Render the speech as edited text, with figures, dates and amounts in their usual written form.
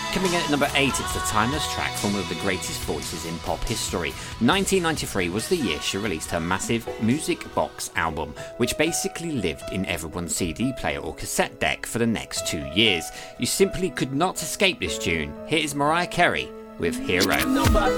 Coming in at number 8, it's a timeless track from one of the greatest voices in pop history. 1993 was the year she released her massive Music Box album, which basically lived in everyone's CD player or cassette deck for the next 2 years. You simply could not escape this tune. Here is Mariah Carey with Hero. Nobody